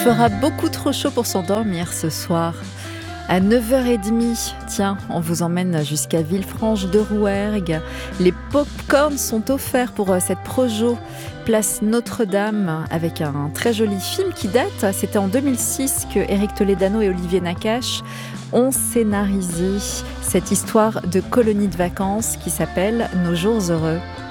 fera beaucoup trop chaud pour s'endormir ce soir. À 9h30, tiens, on vous emmène jusqu'à Villefranche-de-Rouergue. Les pop-corns sont offerts pour cette Projo, place Notre-Dame, avec un très joli film qui date. C'était en 2006 que Éric Toledano et Olivier Nakache ont scénarisé cette histoire de colonie de vacances qui s'appelle Nos jours heureux.